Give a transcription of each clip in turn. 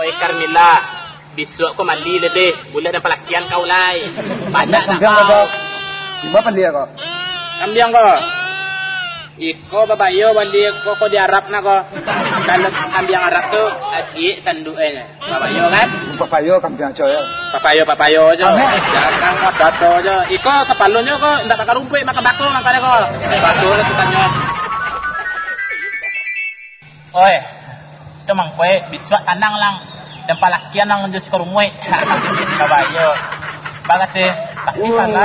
Oi Carmilla, besok kau mandi lebih. Boleh dan pelakian kau lai. Banyak nak kau. Gimana pandia kau? Kambiang kau. Iko babayo balik kau di Arab nak kau. Kalau kambiang Arab tu adik tanduknya. Babayo kan? Papayo kambiang coy. Papayo je. Jangan kau dato je. Iko kepalonyo kau ndak makan rumput makan bako makanya kau. Bako lah sukanya. Oi. Tu mang kue biswa tanang lang dan palakian lang just kerumui. Babayo. Bagate tapi salah.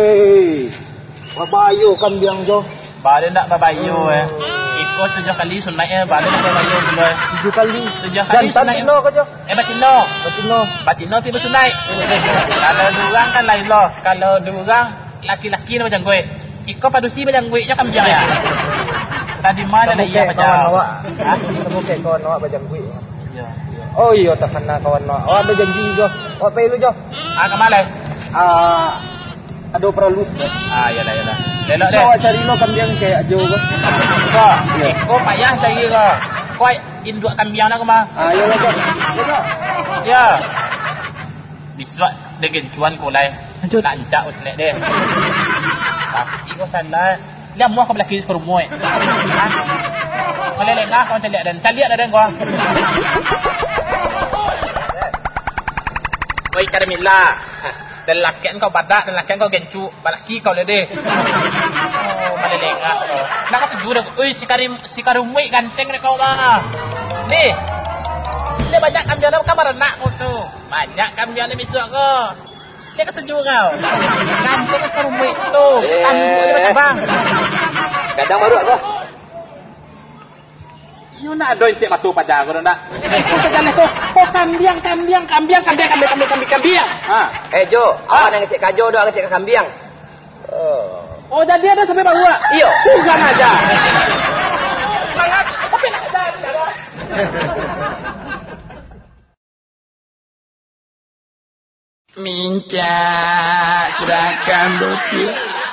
Babayo kambiang jo. Baru nak babayo ikut 7 kali sunatnya baru nak babayo dulu. 7 kali. 7 kali sunat. Batino kau jo. Batino pi bersunat. Kalau durang kan lain loh. Kalau durang laki-laki macam gue. Ikut padusi macam gue je kambiang ya. Tadi mana dah iya macam awak. Semua ke kawan awak macam gue. Ya. Oh iya tak kena kawan awak. Awak ada janji jo. Awak pay lu jo. Ke mana? Ada peralus. Yalah. Lelok deh. Awak cari lo kambiang kayak jo ko. Kau payah cari ko. Kau induk kambiang nak ke mah? Yalah jo. Ya. Biswa dengan cuan kau lai. Lanjak uslet deh. Tapi kau salah. Lihat muah kau belakang kerumui. Kau lelengah kau caliak dan kau. Oi Carmilla. Dan lakian kau badak dan lakian kau gencu. Balaki kau lede. Malelengah kau. Nak kau tujuh dah. Oi si karumui ganteng ni kau mah. Ni banyak kambiang dalam kamar anak kau tu. Banyak kambiang ni besok kau. Ni kau tujuh kau. Ganteng si karumui tu. Tanduk dia macam bang. Kadang baru aku. You nak doin cik matu pada aku nak. Kau jalan tu. Kau kambiang. Jo, awak nak ngecek kajo doang ngecek kambiang. Oh, jadi ada sampai bawa. Iyo. Bukan aja. Sangat. Tapi nak aja. Minta serahkan mobil.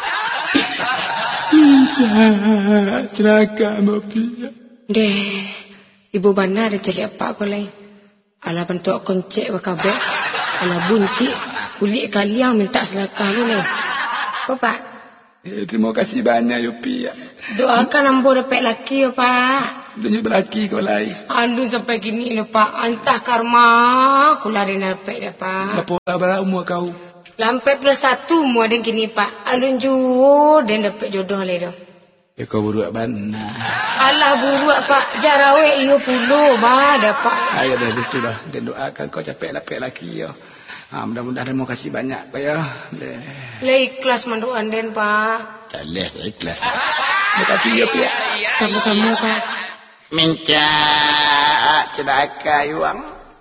Deh, ibu bana ada cari apa kau lain? Ala bentuk koncek wakabe, ala bunci, kulit kaliang minta selakah lu lain. Kau pak? Terima kasih banyak Yopi. Doakan ambo dapat laki ya pak. Dunia berlaki kau lain. Aduh sampai gini lah pak, antah karma, aku lari dapat dah pak. Berapa umur kau? Lampai +1 umur dan kini pak. Alun juo dan dapat jodoh leh dah. Ya kau buruk benar. Alah buruk pak, jarawe iyo puluh bah dapat. Ayo dah itulah. Dan doakan kau capek dapat laki ya. Mudah-mudahan terima kasih banyak pak ya. Le ikhlas manduan den pak. Jalan saya ikhlas. Terima kasih ya pak. Sama-sama pak. Minca cedaka yuang.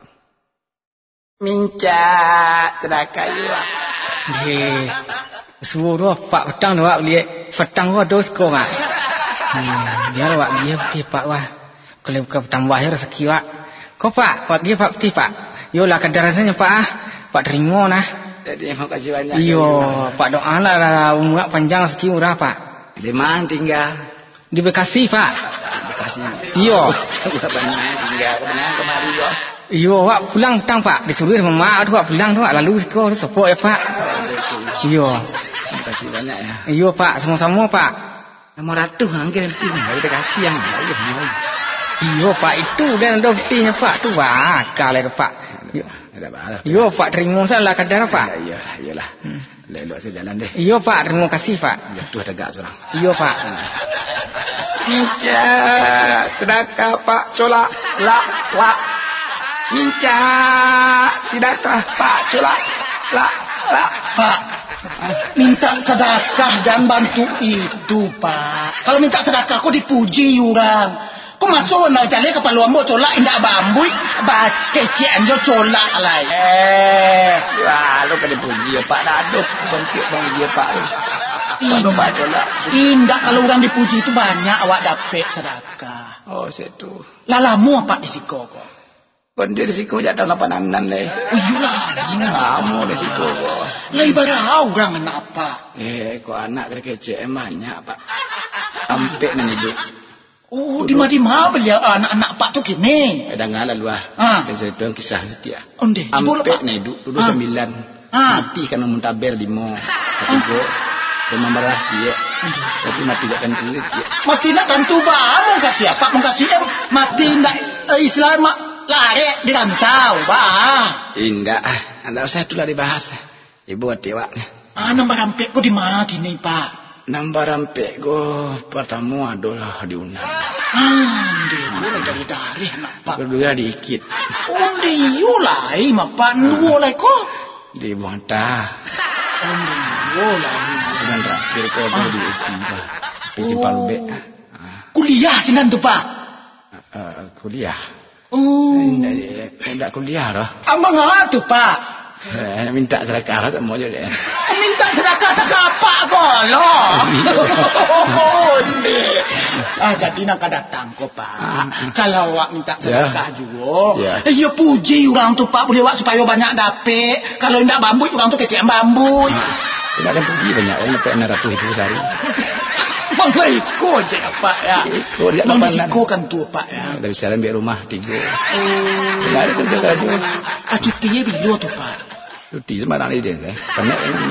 Minca cedaka yuang. Suruh pak petang awak lihat petang awak dos kau mak. Biar awak dia putih pak wah. Kalau bukan petang wah rezeki wak. Kau pak dia pak putih pak. Yolah kadar rasanya pak ah. Pak terima nah. Jadi terima kasih banyak. Iyo pak doa lah umur panjang rezeki murah pak. Di mana tinggal? Di Bekasi pak. Bekasi. Iyo. Banyak tinggal kemari yo. Iyo wak pulang tang pak. Disuruh sama mak tu wak pulang tu wak lalu kau sepok ya pak. Iyo. Terima kasih banyak ya. Iyo pak, sama-sama pak. Nomor ratu angkat penting. Kita kasih yang iyo pak itu dan ada buktinya pak tu bakal itu pak. Iyo pak terima salah kadar pak. Iyalah. Lelok saya jalan deh. Iyo pak terima kasih pak. Ya tu tegak seorang. Iyo pak. Minca sedekah pak solak la. Minca sedekah pak solak la. Pak, minta sedekah dan bantu itu pak. Kalau minta sedekah kau dipuji orang. Kau masuk nak jalan kepala ambo colak indak bambui, kecian jo colak lai. Wah, lu kena puji ya pak. Aduh, bangkit bang dia pak. Kalau pak colak. Indak kalau orang dipuji itu banyak awak dapat sedekah. Oh, situ. Lalamu apa risiko kau? Kondir risiko jatuh lapanan leh. Oh iyalah. Kamu risiko kau. Lah ibarat orang kenapa? Kau anak kecil banyak pak. Ampek nan hidup. Oh, di mana belia anak-anak pak tu kini. Kadang lalu dan cerita kisah setia. Onde, Ampe ni dulu 9. Mati karena muntaber 5. Ketiga. Rumah berasi ya. Tapi mati tak tentu ya. Mati nak tentu bah. Mengkasih apa? Mengkasih mati nak Islam lari di rantau bah. Indah. Anda usah itulah dibahas. Ibu hati wak. Nombor rampek ko di mana kini pak? Nombor rampek ko pertama adalah diundang. Dia boleh dari nak pak. Kedua dikit. Dia lai mapan dua lai ko. Di Bantah. Dia lai. Dan terakhir ko di Istiba. Di Palbe. Kuliah sinan tu pak. Kuliah. Tidak kuliah dah. Amang tu pak. Minta sedekah tak mau je dia. Minta sedekah tak apa ko loh. Jadi nak datang ko pak. Kalau awak minta sedekah juga. Ya puji orang tu pak boleh awak supaya banyak dapat. Kalau tidak bambu orang tu kecil bambu. Tidak ada puji banyak orang dapat 600 ribu sehari. Mengiko je pak ya. Mengiko kan tu pak ya. Tapi sekarang biar rumah 3. Tidak ada kerja lagi. Cutinya bila tu pak? Cuti sembarang ni dia. Banyak